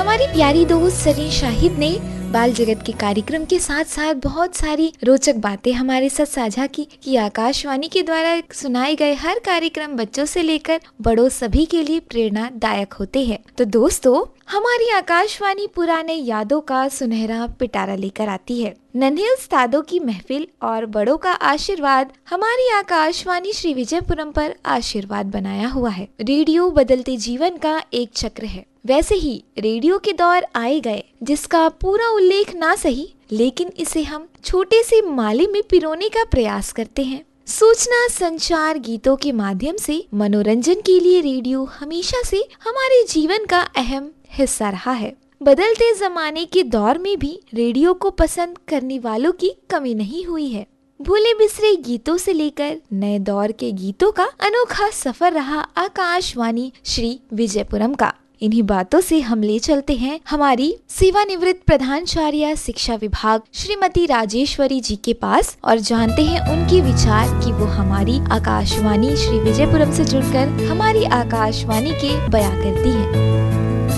हमारी प्यारी दोस्त सरीन शाहिद ने बाल जगत के कार्यक्रम के साथ साथ बहुत सारी रोचक बातें हमारे साथ साझा की कि आकाशवाणी के द्वारा सुनाए गए हर कार्यक्रम बच्चों से लेकर बड़ों सभी के लिए प्रेरणादायक होते हैं। तो दोस्तों, हमारी आकाशवाणी पुराने यादों का सुनहरा पिटारा लेकर आती है। नन्हे उस्तादों की महफिल और बड़ों का आशीर्वाद हमारी आकाशवाणी श्री विजयपुरम पर आशीर्वाद बनाया हुआ है। रेडियो बदलते जीवन का एक चक्र है। वैसे ही रेडियो के दौर आए गए जिसका पूरा उल्लेख ना सही, लेकिन इसे हम छोटे से माले में पिरोने का प्रयास करते हैं। सूचना संचार गीतों के माध्यम से मनोरंजन के लिए रेडियो हमेशा से हमारे जीवन का अहम हिस्सा रहा है। बदलते जमाने के दौर में भी रेडियो को पसंद करने वालों की कमी नहीं हुई है। भूले बिसरे गीतों से लेकर नए दौर के गीतों का अनोखा सफर रहा आकाशवाणी श्री विजयपुरम का। इन्हीं बातों से हम ले चलते हैं हमारी सेवानिवृत्त प्रधानाचार्य शिक्षा विभाग श्रीमती राजेश्वरी जी के पास और जानते हैं उनके विचार कि वो हमारी आकाशवाणी श्री विजयपुरम से जुड़कर हमारी आकाशवाणी के बयां करती हैं।